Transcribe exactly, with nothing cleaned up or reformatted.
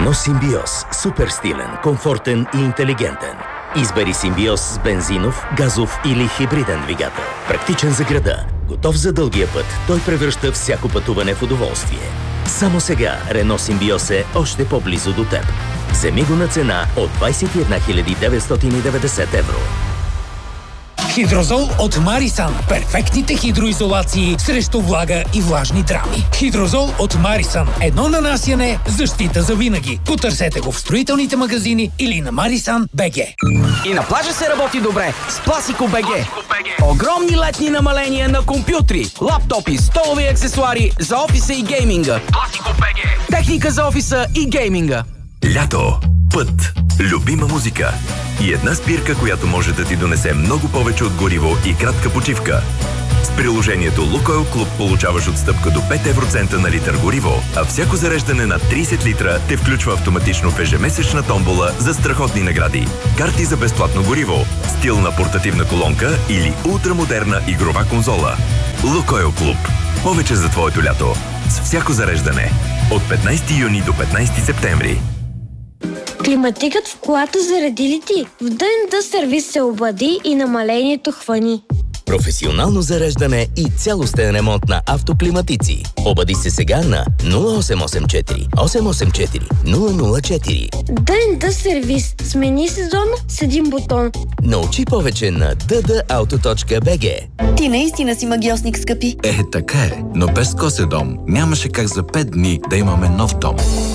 Рено Симбиоз. Супер стилен, комфортен и интелигентен. Избери Симбиоз с бензинов, газов или хибриден двигател. Практичен за града, готов за дългия път. Той превръща всяко пътуване в удоволствие. Само сега Рено Симбиоз е още по-близо до теб. Вземи го на цена от двадесет и една хиляди деветстотин и деветдесет евро. Хидрозол от Марисан. Перфектните хидроизолации срещу влага и влажни драми. Хидрозол от Марисан. Едно нанасяне, защита за винаги. Потърсете го в строителните магазини или на Марисан БГ. И на плажа се работи добре с Пласико БГ. Огромни летни намаления на компютри, лаптопи, столови аксесуари за офиса и гейминга. Пласико БГ. Техника за офиса и гейминга. Лято, път, любима музика и една спирка, която може да ти донесе много повече от гориво и кратка почивка. С приложението Лукойл Клуб получаваш отстъпка до пет евроцента на литър гориво, а всяко зареждане на тридесет литра те включва автоматично в ежемесечна томбола за страхотни награди. Карти за безплатно гориво, стилна портативна колонка или ултрамодерна игрова конзола. Лукойл Клуб. Повече за твоето лято. С всяко зареждане. От петнадесети юни до петнадесети септември. Климатикът в колата заради ли ти? В ди енд ди сервис се обади и намалението хвани. Професионално зареждане и цялостен ремонт на автоклиматици. Обади се сега на нула осем осем четири осем осем четири нула нула четири. ди енд ди сервис. Смени сезон с един бутон. Научи повече на ди ди ауто точка би джи. Ти наистина си магиосник, скъпи. Е, така е. Но без Коседом нямаше как за пет дни да имаме нов дом.